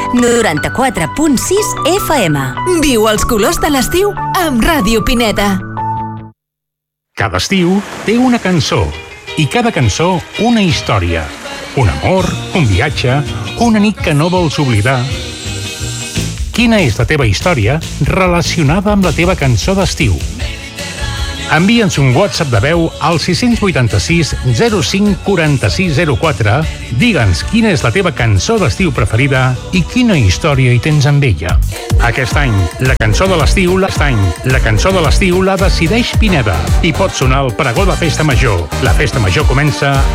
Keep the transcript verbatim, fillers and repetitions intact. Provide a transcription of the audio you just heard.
noranta-quatre punt sis F M. Viu els colors de l'estiu amb Ràdio Pineda. Cada estiu té una cançó i cada cançó una història. Un amor, un viatge, una nit que no vols oblidar. Quina és la teva història relacionada amb la teva cançó d'estiu? Envia'ns un WhatsApp de veu al sis vuit sis zero cinc quatre sis zero quatre. Digue'ns quina és la teva cançó d'estiu preferida i quina història hi tens amb ella. Aquest any, la cançó de l'estiu, aquest any, la cançó de l'estiu la decideix Pineda i pot sonar el pregó de Festa Major. La Festa Major comença